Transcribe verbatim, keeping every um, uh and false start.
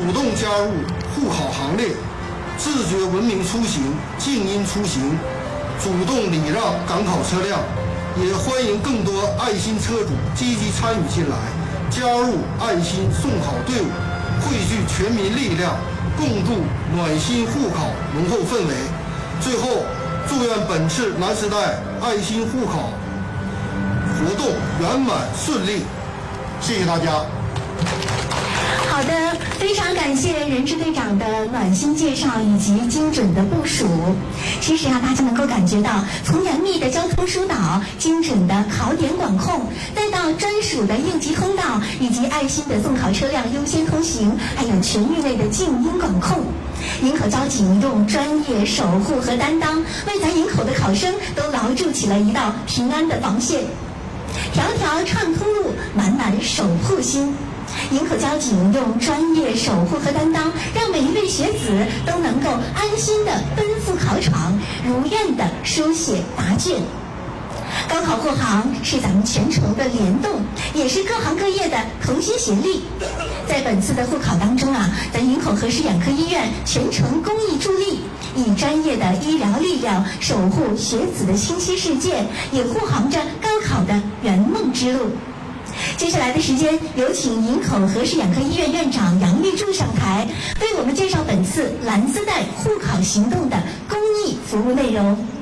动加入护考行列，自觉文明出行、静音出行，主动礼让赶考车辆。也欢迎更多爱心车主积极参与进来，加入爱心送考队伍，汇聚全民力量，共筑暖心护考浓厚氛围。最后，祝愿本次南时代爱心护考活动圆满顺利，谢谢大家。 好的，非常感谢任支队长的暖心介绍以及精准的部署。其实啊，大家能够感觉到，从严密的交通疏导、精准的考点管控，再到专属的应急通道，以及爱心的送考车辆优先通行，还有全域内的静音管控，营口交警用专业、守护和担当，为咱营口的考生都牢筑起了一道平安的防线。条条畅通路，满满守护心。营口交警用专业、守护和担当，让每一位学子都能够安心地奔赴考场，如愿地书写答卷。高考护航是咱们全城的联动，也是各行各业的同心协力。在本次的护考当中啊，咱营口和氏眼科医院全程公益助力，以专业的医疗力量守护学子的清晰世界，也护航着高考的圆梦之路。接下来的时间，有请营口和氏眼科医院院长杨玉柱上台，为我们介绍本次蓝丝带护考行动的公益服务内容。